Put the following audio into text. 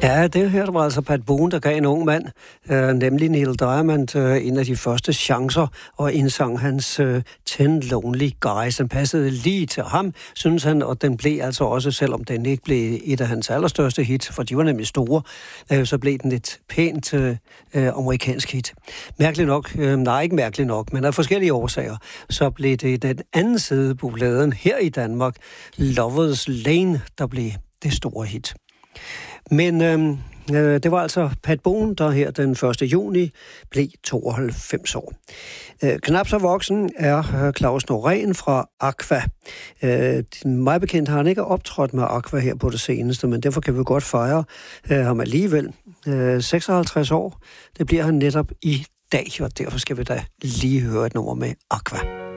Ja, det her var altså Pat Boone, der gav en ung mand, nemlig Neil Diamond, en af de første chancer, og indsang hans 10 Lonely Guys. Den passede lige til ham, synes han, og den blev altså også, selvom den ikke blev et af hans allerstørste hit, for de var nemlig store, så blev den et pænt amerikansk hit. Mærkeligt nok, nej ikke mærkeligt nok, men af forskellige årsager, så blev det den anden side på pladen her i Danmark, Lover's Lane, der blev det store hit. Men det var altså Pat Boone, der her den 1. juni blev 92 år. Knap så voksen er Claus Norén fra Aqua. Mig bekendt har han ikke optrådt med Aqua her på det seneste, men derfor kan vi godt fejre ham alligevel. 56 år, det bliver han netop i dag, og derfor skal vi da lige høre et nummer med Aqua.